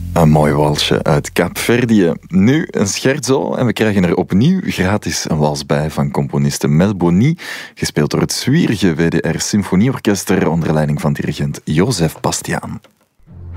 Een mooi walsje uit Kaapverdië. Nu een scherzo en we krijgen er opnieuw gratis een wals bij van componiste Mel Boni, gespeeld door het zwierige WDR Symfonieorkester onder leiding van dirigent Jozef Bastiaan.